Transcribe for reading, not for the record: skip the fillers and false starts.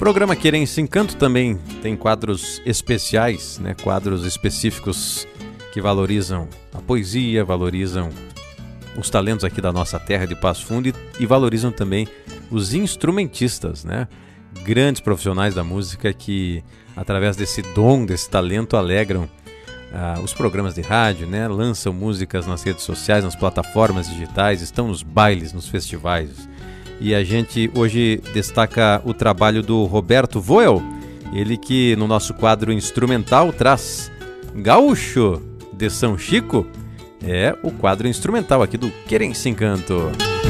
Programa Querência Encanto também tem quadros especiais, né? Quadros específicos que valorizam a poesia, valorizam os talentos aqui da nossa terra de Passo Fundo e valorizam também os instrumentistas, né? Grandes profissionais da música que, através desse dom, desse talento, alegram os programas de rádio, né? Lançam músicas nas redes sociais, nas plataformas digitais, estão nos bailes, nos festivais. E a gente hoje destaca o trabalho do Roberto Voel, ele que no nosso quadro instrumental traz Gaúcho de São Chico, é o quadro instrumental aqui do Querência Encanto.